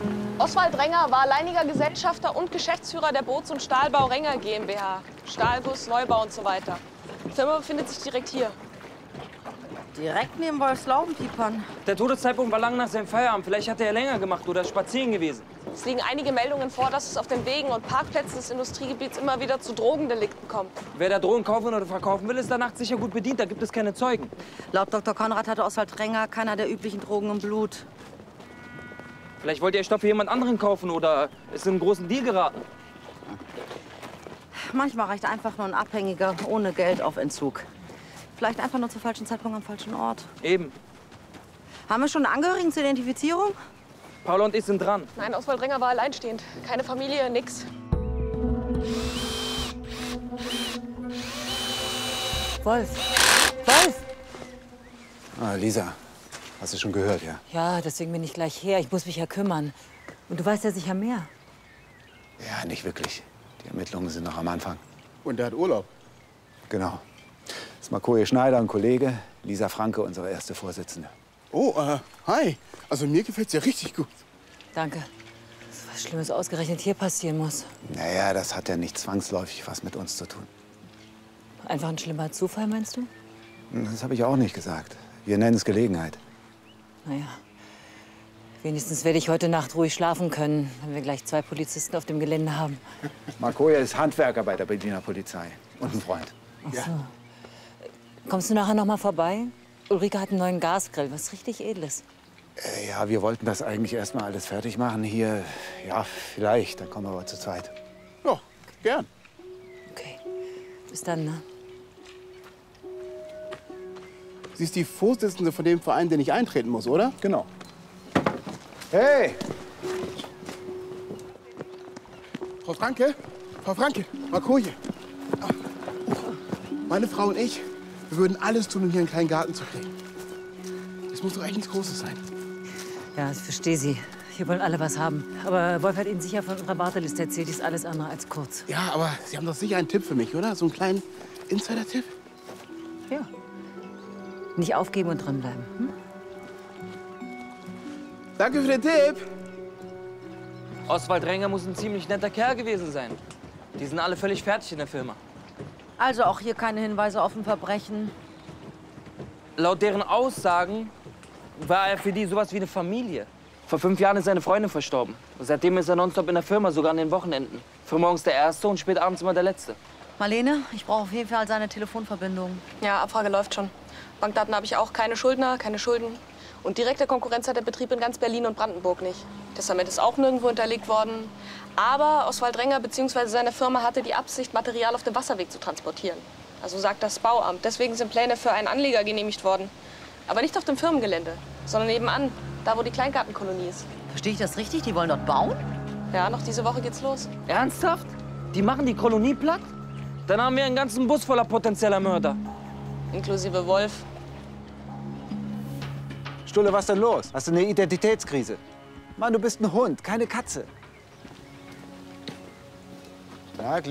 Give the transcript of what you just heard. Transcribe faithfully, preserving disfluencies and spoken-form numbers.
Oswald Renger war alleiniger Gesellschafter und Geschäftsführer der Boots- und Stahlbau Renger GmbH. Stahlguss, Neubau und so weiter. Die Firma befindet sich direkt hier. Direkt neben Wolfslaubenpiepern. Der Todeszeitpunkt war lang nach seinem Feierabend. Vielleicht hat er länger gemacht oder ist spazieren gewesen. Es liegen einige Meldungen vor, dass es auf den Wegen und Parkplätzen des Industriegebiets immer wieder zu Drogendelikten kommt. Wer da Drogen kaufen oder verkaufen will, ist danach sicher gut bedient. Da gibt es keine Zeugen. Laut Doktor Konrad hatte Oswald Renger keiner der üblichen Drogen im Blut. Vielleicht wollte er Stoff für jemand anderen kaufen oder ist in einen großen Deal geraten. Manchmal reicht einfach nur ein Abhängiger ohne Geld auf Entzug. Vielleicht einfach nur zum falschen Zeitpunkt am falschen Ort. Eben. Haben wir schon einen Angehörigen zur Identifizierung? Paula und ich sind dran. Nein, Oswald Renger war alleinstehend. Keine Familie, nix. Wolf. Wolf! Ah, Lisa, hast du schon gehört, ja? Ja, deswegen bin ich gleich her. Ich muss mich ja kümmern. Und du weißt ja sicher mehr. Ja, nicht wirklich. Die Ermittlungen sind noch am Anfang. Und der hat Urlaub. Genau. Das ist Marcoje Schneider, ein Kollege. Lisa Franke, unsere erste Vorsitzende. Oh, äh, hi. Also mir gefällt's ja richtig gut. Danke. Dass was Schlimmes ausgerechnet hier passieren muss. Naja, das hat ja nicht zwangsläufig was mit uns zu tun. Einfach ein schlimmer Zufall, meinst du? Das habe ich auch nicht gesagt. Wir nennen es Gelegenheit. Naja. Wenigstens werde ich heute Nacht ruhig schlafen können, wenn wir gleich zwei Polizisten auf dem Gelände haben. Marcoje ist Handwerker bei der Berliner Polizei. Und ein Freund. Ach so. Kommst du nachher noch mal vorbei? Ulrike hat einen neuen Gasgrill, was richtig Edles. Äh, ja, wir wollten das eigentlich erst mal alles fertig machen hier. Ja, vielleicht. Dann kommen wir aber zu zweit. Ja, gern. Okay. Bis dann, ne? Sie ist die Vorsitzende von dem Verein, den ich eintreten muss, oder? Genau. Hey! Frau Franke? Frau Franke, Marcoje. Ah, oh. Meine Frau und ich, wir würden alles tun, um hier einen kleinen Garten zu kriegen. Das muss doch echt nichts Großes sein. Ja, ich verstehe Sie. Hier wollen alle was haben. Aber Wolf hat Ihnen sicher von unserer Warteliste erzählt. Die ist alles andere als kurz. Ja, aber Sie haben doch sicher einen Tipp für mich, oder? So einen kleinen Insider-Tipp? Ja. Nicht aufgeben und dranbleiben. Hm? Danke für den Tipp. Oswald Renger muss ein ziemlich netter Kerl gewesen sein. Die sind alle völlig fertig in der Firma. Also auch hier keine Hinweise auf ein Verbrechen. Laut deren Aussagen war er für die sowas wie eine Familie. Vor fünf Jahren ist seine Freundin verstorben. Und seitdem ist er nonstop in der Firma, sogar an den Wochenenden. Frühmorgens der Erste und spät abends immer der Letzte. Marlene, ich brauche auf jeden Fall seine Telefonverbindung. Ja, Abfrage läuft schon. Bankdaten habe ich auch. Keine Schuldner, keine Schulden. Und direkte Konkurrenz hat der Betrieb in ganz Berlin und Brandenburg nicht. Testament ist auch nirgendwo hinterlegt worden. Aber Oswald Renger bzw. seine Firma hatte die Absicht, Material auf dem Wasserweg zu transportieren. Also sagt das Bauamt. Deswegen sind Pläne für einen Anleger genehmigt worden. Aber nicht auf dem Firmengelände, sondern nebenan, da wo die Kleingartenkolonie ist. Verstehe ich das richtig? Die wollen dort bauen? Ja, noch diese Woche geht's los. Ernsthaft? Die machen die Kolonie platt? Dann haben wir einen ganzen Bus voller potenzieller Mörder. Inklusive Wolf. Stulle, was denn los? Hast du eine Identitätskrise? Mann, du bist ein Hund, keine Katze. Ja,